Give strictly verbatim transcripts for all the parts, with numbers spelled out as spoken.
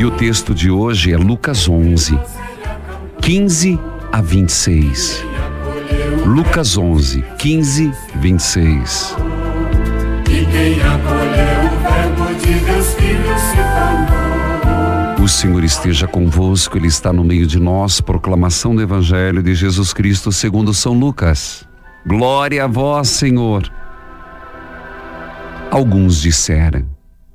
E o texto de hoje é Lucas onze, quinze a vinte e seis. Lucas onze, quinze, vinte e seis. E quem acolheu o verbo de Deus Filho se tornou. O Senhor esteja convosco, Ele está no meio de nós. Proclamação do Evangelho de Jesus Cristo segundo São Lucas. Glória a vós, Senhor. Alguns disseram: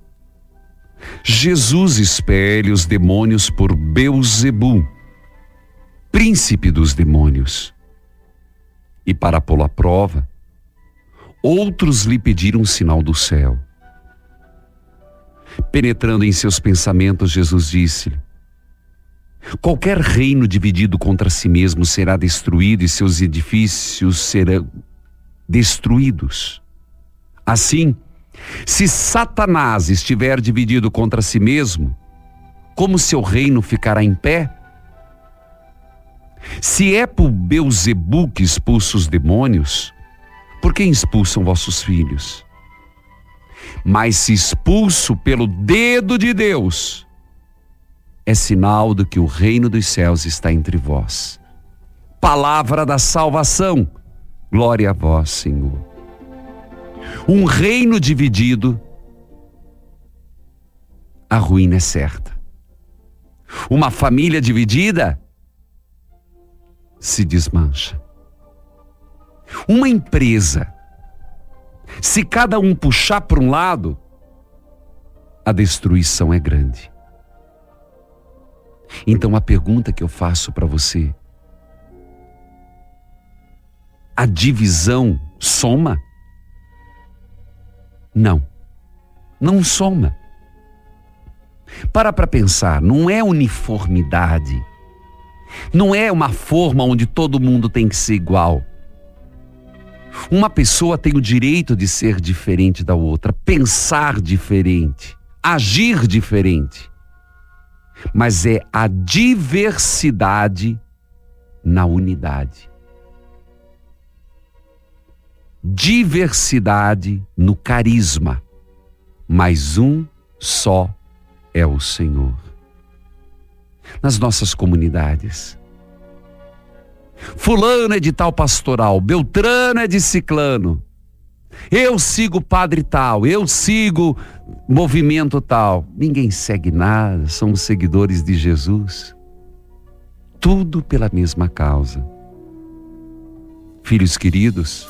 Jesus expele os demônios por Beelzebu, príncipe dos demônios. E para pô-lo à prova, outros lhe pediram um sinal do céu. Penetrando em seus pensamentos, Jesus disse-lhe: qualquer reino dividido contra si mesmo será destruído e seus edifícios serão destruídos. Assim, se Satanás estiver dividido contra si mesmo, como seu reino ficará em pé? Se é por Beelzebu que expulsa os demônios, por quem expulsam vossos filhos? Mas se expulso pelo dedo de Deus, é sinal de que o reino dos céus está entre vós. Palavra da salvação. Glória a vós, Senhor. Um reino dividido, a ruína é certa. Uma família dividida se desmancha. Uma empresa, se cada um puxar para um lado, a destruição é grande. Então a pergunta que eu faço para você: a divisão soma? Não, não soma. Para para pensar, não é uniformidade. Não é uma forma onde todo mundo tem que ser igual. Uma pessoa tem o direito de ser diferente da outra, pensar diferente, agir diferente. Mas é a diversidade na unidade. Diversidade no carisma, mas um só é o Senhor. Nas nossas comunidades, fulano é de tal pastoral, Beltrano é de ciclano, eu sigo padre tal, eu sigo movimento tal. Ninguém segue nada, somos seguidores de Jesus, tudo pela mesma causa. Filhos queridos,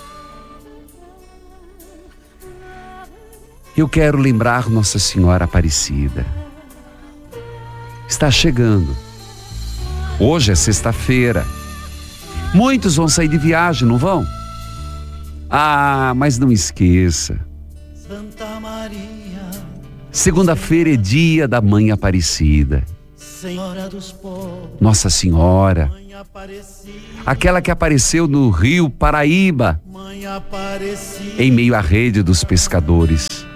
eu quero lembrar Nossa Senhora Aparecida. Está chegando. Hoje é sexta-feira. Muitos vão sair de viagem, não vão? Ah, mas não esqueça. Santa Maria, segunda-feira é dia da Mãe Aparecida. Senhora dos povos, Nossa Senhora, Mãe Aparecida, aquela que apareceu no rio Paraíba, Mãe Aparecida, em meio à rede dos pescadores.